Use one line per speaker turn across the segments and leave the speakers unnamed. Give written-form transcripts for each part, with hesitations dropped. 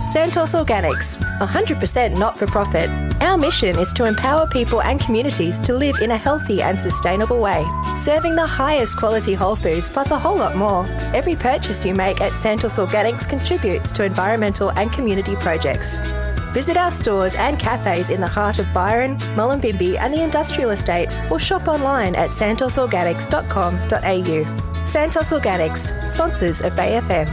Santos Organics, 100% not-for-profit. Our mission is to empower people and communities to live in a healthy and sustainable way, serving the highest quality whole foods plus a whole lot more. Every purchase you make at Santos Organics contributes to environmental and community projects. Visit our stores and cafes in the heart of Byron, Mullumbimby and the Industrial Estate, or shop online at santosorganics.com.au. Santos Organics, sponsors of Bay FM.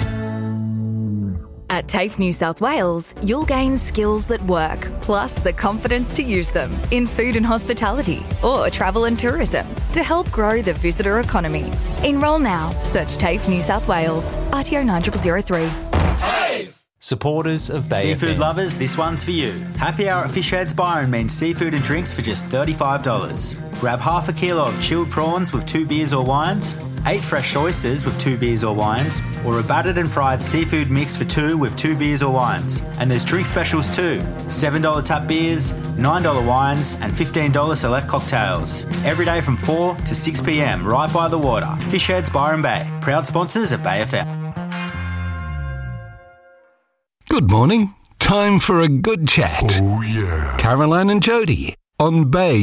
At TAFE New South Wales, you'll gain skills that work, plus the confidence to use them in food and hospitality or travel and tourism to help grow the visitor economy. Enrol now. Search TAFE New South Wales. RTO 9003.
TAFE! Supporters of Bay
Seafood
FM.
lovers, this one's for you. Happy Hour at Fish Heads Byron means seafood and drinks for just $35. Grab half a kilo of chilled prawns with 2 beers or wines, 8 fresh oysters with 2 beers or wines, or a battered and fried seafood mix for 2 with 2 beers or wines. And there's drink specials too. $7 tap beers, $9 wines and $15 select cocktails. Every day from 4 to 6 p.m, right by the water. Fish Heads Byron Bay, proud sponsors of Bay FM.
Good morning. Time for a good chat.
Oh, yeah.
Caroline and Jody on Bay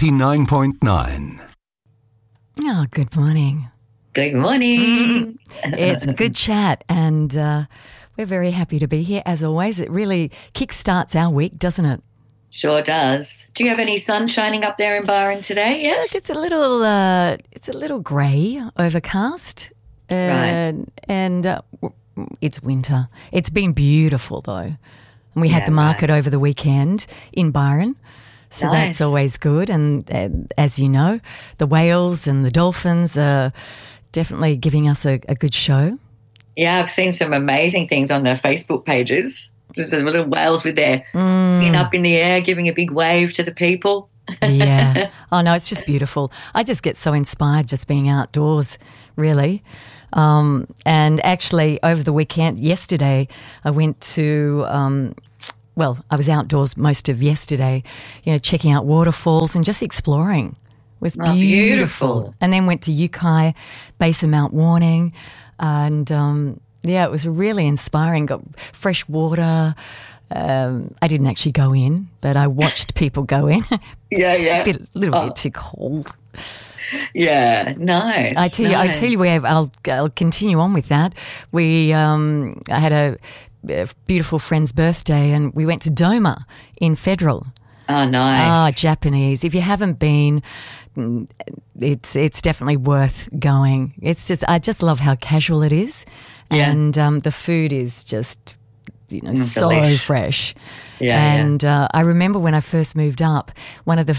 99.9.
Oh, good morning.
Good morning.
It's a good chat, and we're very happy to be here as always. It really kickstarts our week, doesn't it?
Sure does. Do you have any sun shining up there in Byron today? Yes.
Look, it's a little grey, overcast,
Right.
and it's winter. It's been beautiful though, and we had the market over the weekend in Byron. So
Nice.
that's always good. And as you know, the whales and the dolphins are definitely giving us a good show.
Yeah, I've seen some amazing things on their Facebook pages. There's the little whales with their fin up in the air, giving a big wave to the people.
Yeah. Oh, no, it's just beautiful. I just get so inspired just being outdoors, really. And actually, over the weekend, yesterday, I went to I was outdoors most of yesterday, checking out waterfalls and just exploring. It was beautiful. And then went to Yukai, base of Mount Warning, and it was really inspiring. Got fresh water. I didn't actually go in, but I watched people go in.
Yeah.
A little bit too cold.
Yeah, nice.
I tell you, I'll continue on with that. I had a beautiful friend's birthday, and we went to Doma in Federal.
Oh, nice.
Oh, Japanese. If you haven't been, it's definitely worth going. I just love how casual it is, and the food is just so
delish.
fresh.
Yeah,
and I remember when I first moved up, one of the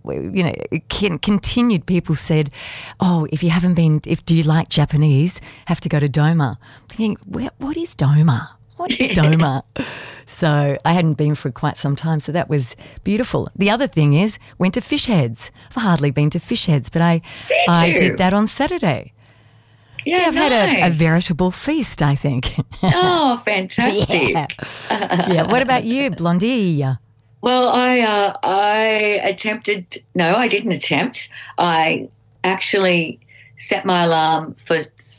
continued people said, "Oh, if you haven't been, do you like Japanese? Have to go to Doma." I'm thinking, what is Doma? What is Doma? So I hadn't been for quite some time, so that was beautiful. The other thing is, went to Fish Heads. I've hardly been to Fish Heads, but I did that on Saturday.
Yeah,
I've had a veritable feast, I think.
Oh, fantastic.
Yeah. What about you, Blondie?
Well, I didn't attempt. I actually set my alarm for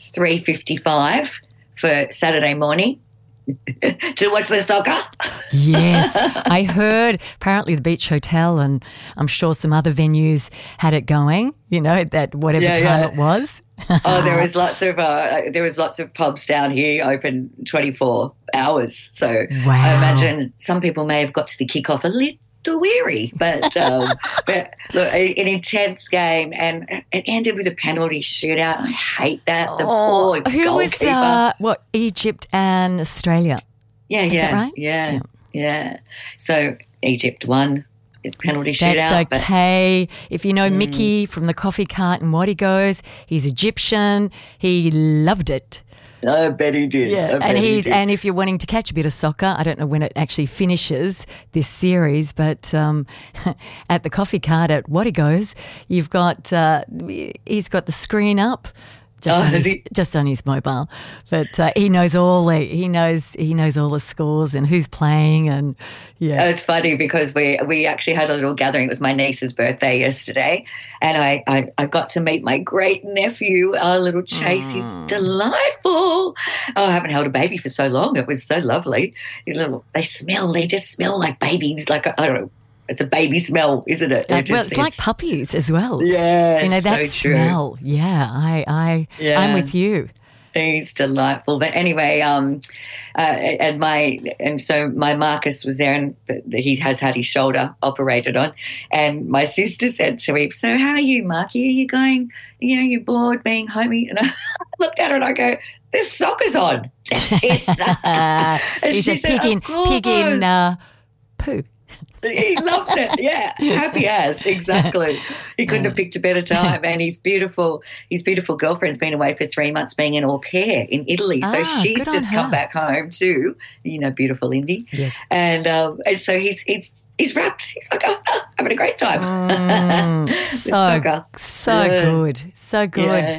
3:55 for Saturday morning to watch the soccer.
Yes, I heard apparently the Beach Hotel and I'm sure some other venues had it going, that whatever time it was.
Oh, there was lots of pubs down here open 24 hours. So I imagine some people may have got to the kickoff a little weary, but look, an intense game, and it ended with a penalty shootout. I hate that. The poor goalkeeper.
Who was Egypt and Australia?
Yeah,
Is that right?
Yeah. So Egypt won. Penalty shootout.
That's okay. If you know Mickey from the coffee cart and what he goes, he's Egyptian. He loved it.
I bet he did.
Yeah, and if you're wanting to catch a bit of soccer, I don't know when it actually finishes this series, but at the coffee cart at What He Goes, you've got he's got the screen up just on his mobile, but he knows all the scores and who's playing, and
It's funny because we actually had a little gathering. It was my niece's birthday yesterday, and I got to meet my great nephew, our little Chase. He's delightful. Oh, I haven't held a baby for so long. It was so lovely. They just smell like babies. Like I don't know. It's a baby smell, isn't it?
It's like puppies as well.
Yeah,
that
so
smell. True. Yeah, I'm with you.
He's delightful. But anyway, so my Marcus was there, and he has had his shoulder operated on. And my sister said to him, "So how are you, Marky? Are you going? You bored being homey?" And I looked at her and I go, "There's sockers on."
He's a pig in poo.
He loves it. Yeah, happy as, exactly. He couldn't have picked a better time. And his beautiful girlfriend's been away for 3 months being an au pair in Italy. So she's just come back home too. Beautiful Indy.
Yes.
And so he's wrapped. He's like, having a great time.
So good. So good.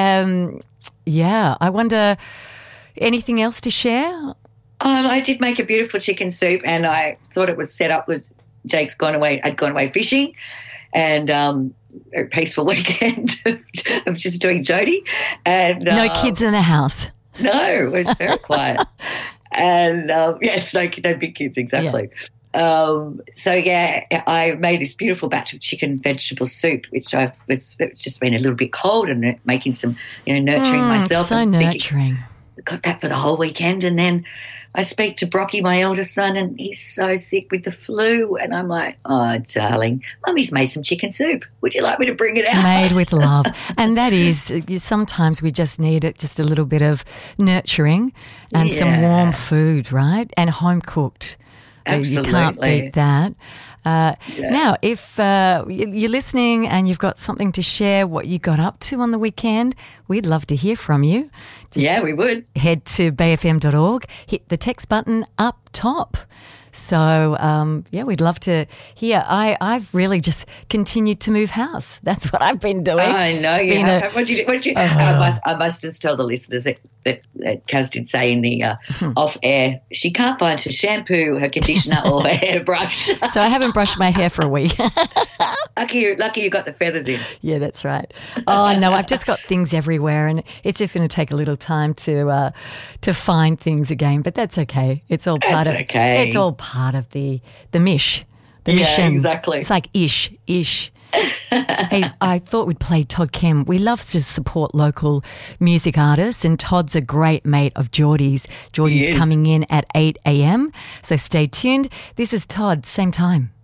I wonder, anything else to share?
I did make a beautiful chicken soup, and I thought it was set up with Jake's had gone away fishing, and a peaceful weekend of just doing Jody. And
no kids in the house.
No, it was very quiet. And yes, no big kids, exactly. Yeah. I made this beautiful batch of chicken vegetable soup, which it's just been a little bit cold, and making some nurturing myself.
So nurturing.
Got that for the whole weekend, and then I speak to Brocky, my eldest son, and he's so sick with the flu. And I'm like, "Oh, darling, Mummy's made some chicken soup. Would you like me to bring it out?"
Made with love. And that is, sometimes we just need just a little bit of nurturing and some warm food, right? And home cooked.
Absolutely.
You can't beat that. Now, if you're listening and you've got something to share, what you got up to on the weekend, we'd love to hear from you.
We would.
Head to bayfm.org, hit the text button up top. So, we'd love to hear. I've really just continued to move house. That's what I've been doing.
I know you have. What did you do? I must just tell the listeners that Kaz did say in the off-air, she can't find her shampoo, her conditioner or her hairbrush.
So I haven't brushed my hair for a week.
Lucky you got the feathers in.
Yeah, that's right. Oh, no, I've just got things everywhere, and it's just going to take a little time to find things again, but that's okay. It's all part of It's all part of the mission.
Yeah, exactly.
It's like ish. Hey, I thought we'd play Todd Kemp. We love to support local music artists, and Todd's a great mate of Geordie's. Geordie's coming in at 8 a.m, so stay tuned. This is Todd, same time.